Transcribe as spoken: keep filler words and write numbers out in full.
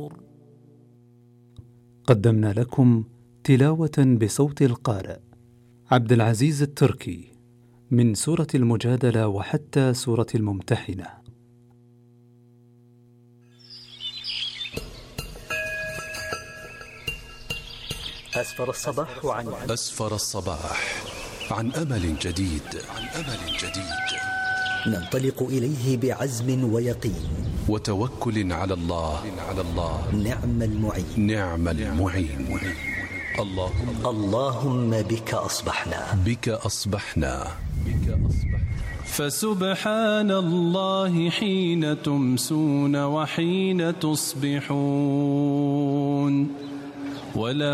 قدمنا لكم تلاوة بصوت القارئ عبد العزيز التركي من سورة المجادلة وحتى سورة الممتحنة. أسفر الصباح عن أسفر الصباح عن أمل جديد عن أمل جديد ننطلق إليه بعزم ويقين وتوكل على الله على الله نعم المعين نعم المعين. اللهم اللهم بك أصبحنا بك أصبحنا بك أصبحنا فسبحان الله حين تمسون وحين تصبحون ولا